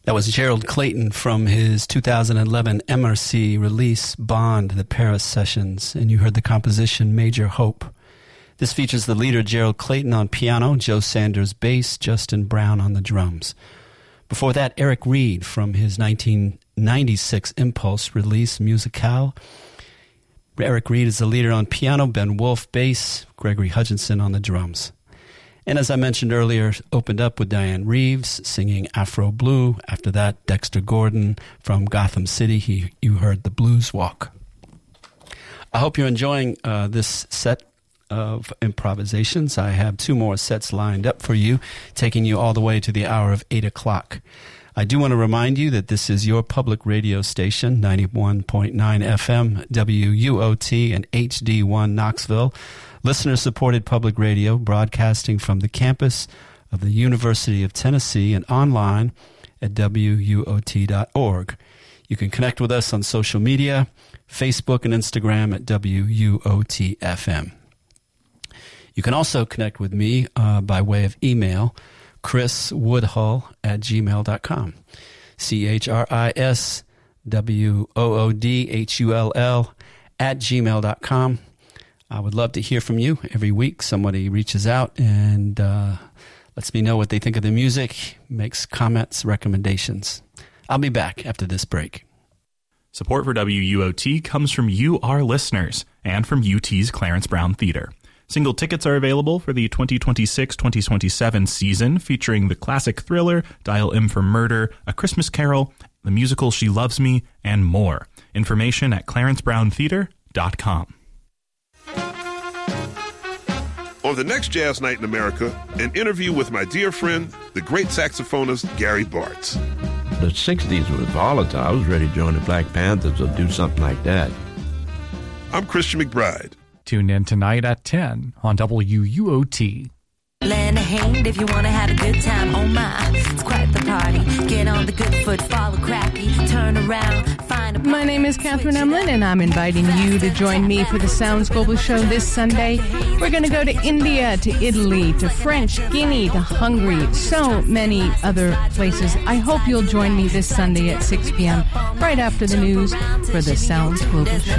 That was Gerald Clayton from his 2011 MRC release, Bond, The Paris Sessions, and you heard the composition Major Hope. This features the leader Gerald Clayton on piano, Joe Sanders bass, Justin Brown on the drums. Before that, Eric Reed from his 1996 Impulse release, Musicale. Eric Reed is the leader on piano, Ben Wolf bass, Gregory Hutchinson on the drums. And as I mentioned earlier, opened up with Diane Reeves singing Afro Blue. After that, Dexter Gordon from Gotham City. You heard The Blues Walk. I hope you're enjoying this set of improvisations. I have 2 more sets lined up for you, taking you all the way to the hour of 8 o'clock. I do want to remind you that this is your public radio station, 91.9 FM, WUOT and HD1 Knoxville. Listener-supported public radio broadcasting from the campus of the University of Tennessee and online at WUOT.org. You can connect with us on social media, Facebook and Instagram at WUOT-FM. You can also connect with me by way of email, chriswoodhull@gmail.com. CHRISWOODHULL@gmail.com. I would love to hear from you. Every week somebody reaches out and lets me know what they think of the music, makes comments, recommendations. I'll be back after this break. Support for WUOT comes from you, our listeners, and from UT's Clarence Brown Theater. Single tickets are available for the 2026-2027 season, featuring the classic thriller, Dial M for Murder, A Christmas Carol, the musical She Loves Me, and more. Information at clarencebrowntheater.com. On the next Jazz Night in America, an interview with my dear friend, the great saxophonist Gary Bartz. The 60s was volatile. I was ready to join the Black Panthers or do something like that. I'm Christian McBride. Tune in tonight at 10 on WUOT. Lend a hand if you want to have a good time. Oh my, it's quite the party. Get on the good foot, follow cracky, turn around, find a... My name is Catherine Emlin, and I'm inviting you to join me for the Sounds Global Show this Sunday. We're going to go to India, to Italy, to French Guinea, to Hungary, so many other places. I hope you'll join me this Sunday at 6 p.m., right after the news, for the Sounds Global Show.